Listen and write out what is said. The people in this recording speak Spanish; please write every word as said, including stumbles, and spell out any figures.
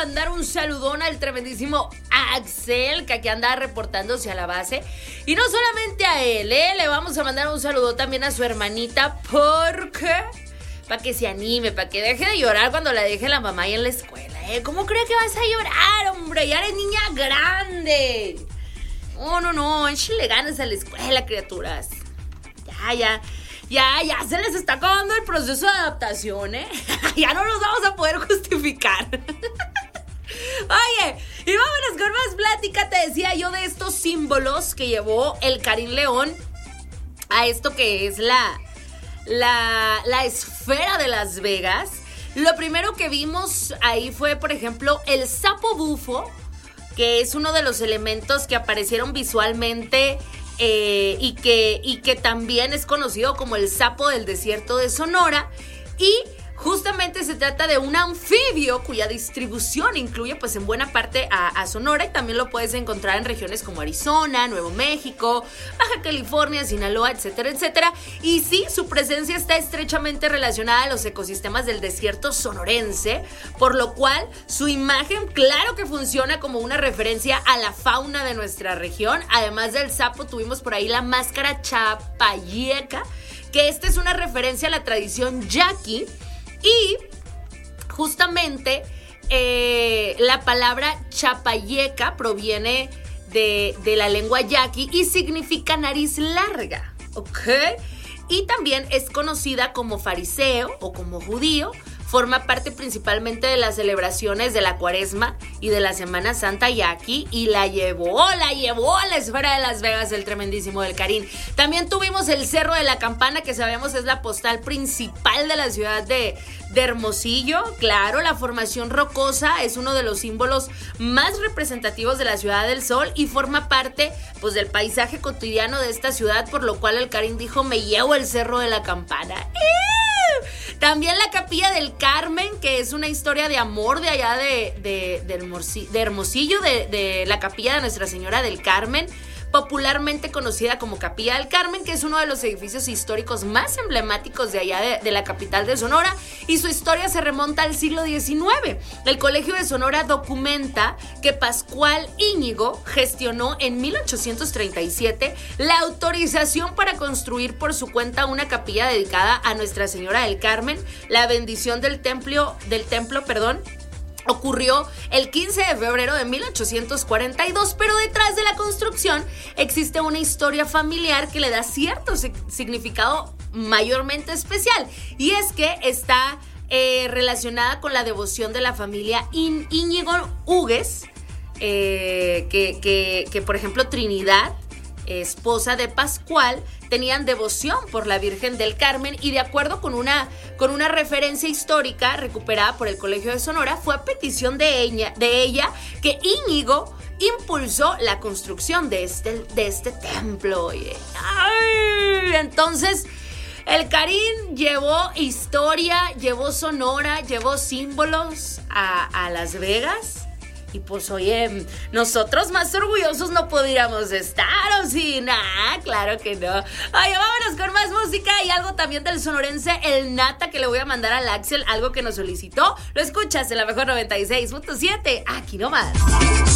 mandar un saludón al tremendísimo Axel, que aquí anda reportándose a la base. Y no solamente a él, ¿eh? Le vamos a mandar un saludo también a su hermanita, porque... para que se anime, para que deje de llorar cuando la deje la mamá ahí en la escuela, ¿eh? ¿Cómo cree que vas a llorar, hombre? Ya eres niña grande. No, no, no, échale ganas a la escuela, criaturas. Ya, ya, ya, ya se les está acabando el proceso de adaptación, ¿eh? Ya no nos vamos a poder justificar. Oye, y vámonos con más plática. Te decía yo de estos símbolos que llevó el Karim León a esto que es la... La, la esfera de Las Vegas. Lo primero que vimos ahí fue, por ejemplo, el sapo bufo, que es uno de los elementos que aparecieron visualmente eh, y, que, y que también es conocido como el sapo del desierto de Sonora. Y justamente se trata de un anfibio cuya distribución incluye pues en buena parte a, a Sonora, y también lo puedes encontrar en regiones como Arizona, Nuevo México, Baja California, Sinaloa, etcétera, etcétera. Y sí, su presencia está estrechamente relacionada a los ecosistemas del desierto sonorense, por lo cual su imagen claro que funciona como una referencia a la fauna de nuestra región. Además del sapo, tuvimos por ahí la máscara chapayeca, que esta es una referencia a la tradición yaqui. Y justamente eh, la palabra chapayeca proviene de, de la lengua yaqui y significa nariz larga, ¿ok? Y también es conocida como fariseo o como judío. Forma parte principalmente de las celebraciones de la Cuaresma y de la Semana Santa yaqui, y la llevó, la llevó a la esfera de Las Vegas el tremendísimo del Karim. También tuvimos el Cerro de la Campana, que sabemos es la postal principal de la ciudad de, de Hermosillo. Claro, la formación rocosa es uno de los símbolos más representativos de la Ciudad del Sol y forma parte pues del paisaje cotidiano de esta ciudad, por lo cual el Karim dijo: me llevo el Cerro de la Campana. También la Capilla del Carmen, que es una historia de amor de allá de, de, de, Hermosillo, de, Hermosillo de, de la Capilla de Nuestra Señora del Carmen, popularmente conocida como Capilla del Carmen, que es uno de los edificios históricos más emblemáticos de allá de, de la capital de Sonora, y su historia se remonta al siglo diecinueve. El Colegio de Sonora documenta que Pascual Íñigo gestionó en mil ochocientos treinta y siete la autorización para construir por su cuenta una capilla dedicada a Nuestra Señora del Carmen. La bendición del templo, del templo, perdón, ocurrió el quince de febrero de mil ochocientos cuarenta y dos, pero detrás de la construcción existe una historia familiar que le da cierto significado mayormente especial, y es que está eh, relacionada con la devoción de la familia Í- Íñigo Hugues, eh, que, que, que por ejemplo Trinidad, esposa de Pascual, tenían devoción por la Virgen del Carmen, y de acuerdo con una, con una referencia histórica recuperada por el Colegio de Sonora, fue a petición de ella, de ella que Íñigo impulsó la construcción de este, de este templo. Oye. Ay, entonces el Karim llevó historia, llevó Sonora, llevó símbolos a, a Las Vegas. Y pues, oye, nosotros más orgullosos no podríamos estar, ¿o sí? Nah, claro que no. Oye, vámonos con más música y algo también del sonorense, el Nata, que le voy a mandar al Axel, algo que nos solicitó. Lo escuchas en la mejor noventa y seis punto siete, aquí nomás.